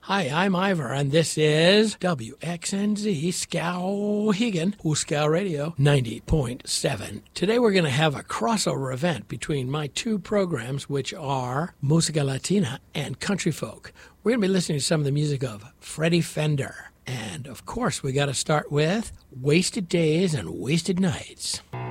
Hi, I'm Ivor, and this is WXNZ Skowhegan, Skowhegan Radio 90.7. Today we're going to have a crossover event between my two programs, which are Musica Latina and Country Folk. We're going to be listening to some of the music of Freddie Fender. And, of course, we got to start with Wasted Days and Wasted Nights.